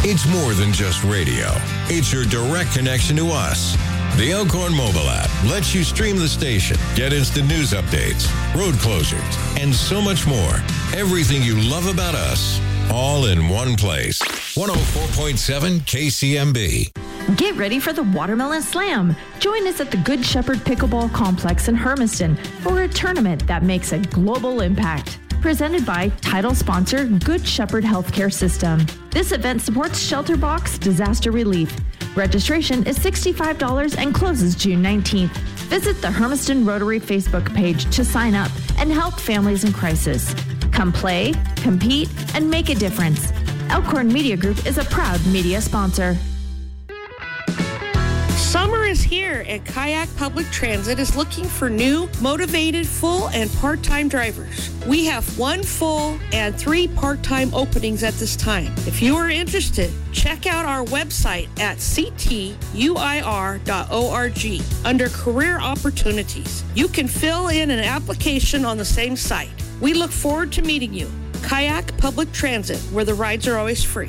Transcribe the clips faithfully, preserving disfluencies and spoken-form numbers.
It's more than just radio. It's your direct connection to us. The Elkhorn mobile app lets you stream the station, get instant news updates, road closures, and so much more. Everything you love about us, all in one place. one oh four point seven K C M B. Get ready for the Watermelon Slam. Join us at the Good Shepherd Pickleball Complex in Hermiston for a tournament that makes a global impact. Presented by title sponsor Good Shepherd Healthcare System. This event supports Shelter Box Disaster Relief. Registration is sixty-five dollars and closes June nineteenth. Visit the Hermiston Rotary Facebook page to sign up and help families in crisis. Come play, compete, and make a difference. Elkhorn Media Group is a proud media sponsor. Summer is here, and Kayak Public Transit is looking for new, motivated, full and part-time drivers. We have one full and three part-time openings at this time. If you are interested, check out our website at c t u i r dot org under Career Opportunities. You can fill in an application on the same site. We look forward to meeting you. Kayak Public Transit, where the rides are always free.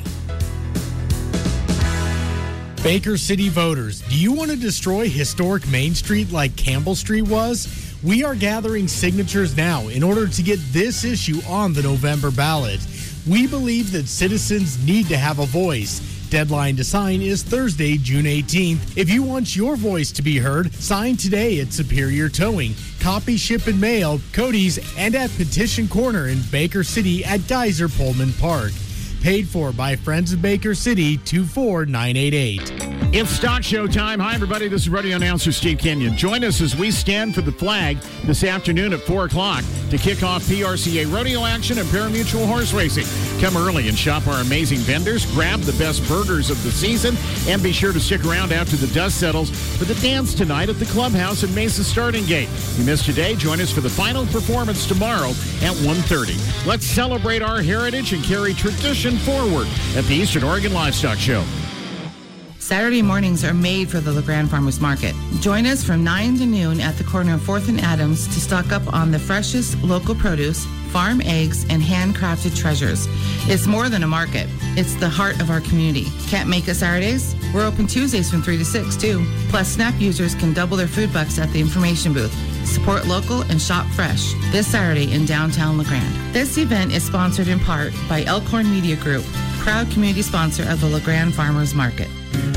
Baker City voters, do you want to destroy historic Main Street like Campbell Street was? We are gathering signatures now in order to get this issue on the November ballot. We believe that citizens need to have a voice. Deadline to sign is Thursday, June eighteenth. If you want your voice to be heard, sign today at Superior Towing, Copy, Ship, and Mail, Cody's, and at Petition Corner in Baker City at Geyser Pullman Park. Paid for by Friends of Baker City, two four nine eight eight. It's Stock Show time. Hi, everybody. This is rodeo announcer Steve Kenyon. Join us as we stand for the flag this afternoon at four o'clock to kick off P R C A rodeo action and pari-mutuel horse racing. Come early and shop our amazing vendors, grab the best burgers of the season, and be sure to stick around after the dust settles for the dance tonight at the clubhouse at Mesa Starting Gate. You missed today, join us for the final performance tomorrow at one thirty. Let's celebrate our heritage and carry tradition forward at the Eastern Oregon Livestock Show. Saturday mornings are made for the LeGrand Farmers Market. Join us from nine to noon at the corner of fourth and Adams to stock up on the freshest local produce, farm eggs, and handcrafted treasures. It's more than a market. It's the heart of our community. Can't make it Saturdays? We're open Tuesdays from three to six, too. Plus, SNAP users can double their food bucks at the information booth. Support local and shop fresh this Saturday in downtown LeGrand. This event is sponsored in part by Elkhorn Media Group, proud community sponsor of the LeGrand Farmers Market.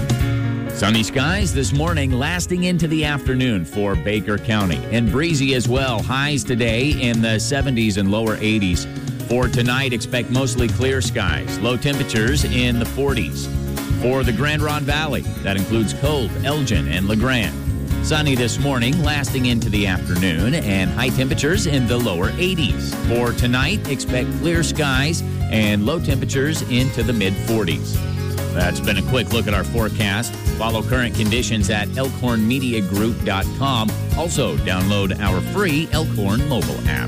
Sunny skies this morning, lasting into the afternoon for Baker County. And breezy as well. Highs today in the seventies and lower eighties. For tonight, expect mostly clear skies. Low temperatures in the forties. For the Grand Ronde Valley, that includes Cold, Elgin, and LeGrand. Sunny this morning, lasting into the afternoon, and high temperatures in the lower eighties. For tonight, expect clear skies and low temperatures into the mid-forties. That's been a quick look at our forecast. Follow current conditions at elkhorn media group dot com. Also, download our free Elkhorn mobile app.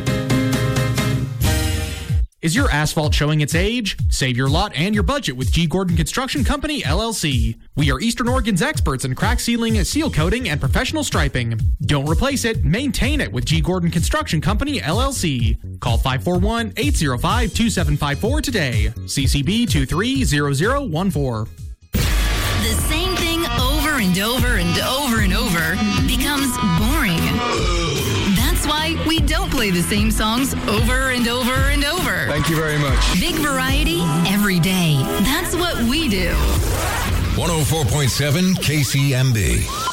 Is your asphalt showing its age? Save your lot and your budget with G. Gordon Construction Company, L L C. We are Eastern Oregon's experts in crack sealing, seal coating, and professional striping. Don't replace it, maintain it with G. Gordon Construction Company, L L C. Call five four one, eight zero five, two seven five four today. C C B two three zero zero one four. The same thing over and over and over and over becomes boring. That's why we don't play the same songs over and over and over. Thank you very much. Big variety every day. That's what we do. one oh four point seven K C M B.